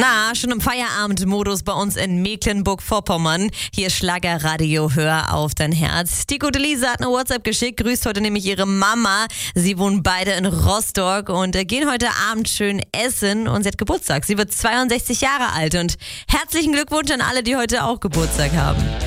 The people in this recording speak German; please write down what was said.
Na, schon im Feierabendmodus bei uns in Mecklenburg-Vorpommern. Hier ist Schlagerradio, hör auf dein Herz. Die gute Lisa hat eine WhatsApp geschickt, grüßt heute nämlich ihre Mama. Sie wohnen beide in Rostock und gehen heute Abend schön essen und sie hat Geburtstag. Sie wird 62 Jahre alt und herzlichen Glückwunsch an alle, die heute auch Geburtstag haben.